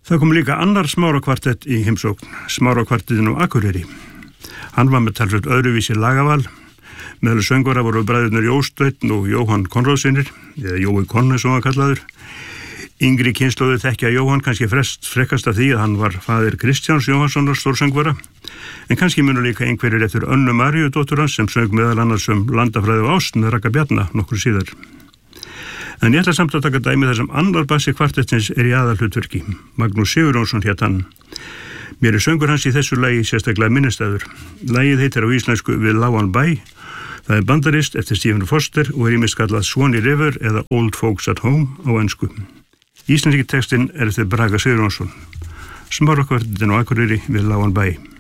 Það kom líka annar Smára-kvartett í heimsókn, Smára-kvartettin á Akureyri. Hann var með talsveit öðruvísi lagaval. Meðal söngvara voru bræðurnir Jósteinn og Jóhann Konráðssynir, eða Jói Konn eins og hann kallaður. Yngri kynslóðir þekkja Jóhann kannski frekkast af því að hann var faðir Kristjáns Jóhannssonar stórsöngvara, en kannski munur líka einhverjir eftir Önnu Maríu dóttur hans sem söng meðal annars Landafræði og ást með Ragga Bjarna nokkur síðar. En ég ætla samt að taka dæmi þar sem annar bassi kvartettins í aðalhlutverki. Magnús Sigurjónsson hét hann. Mér söngur hans í þessu lagi sérstaklega minnistæður. Lagið heitir á íslensku Við lágan bæ. Það bandarist eftir Stephen Foster og ýmist kallað Swanee River eða Old Folks at Home á ensku. Íslenski textinn eftir Braga Sigurjónsson. Smára-kvartettin á Akureyri Við lágan bæ.